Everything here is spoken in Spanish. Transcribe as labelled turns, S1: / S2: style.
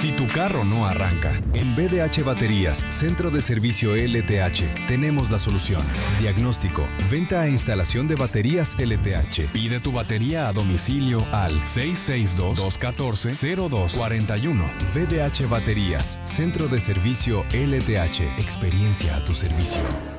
S1: Si tu carro no arranca, en BDH Baterías, Centro de Servicio LTH, tenemos la solución. Diagnóstico, venta e instalación de baterías LTH. Pide tu batería a domicilio al 662-214-0241. BDH Baterías, Centro de Servicio LTH, experiencia a tu servicio.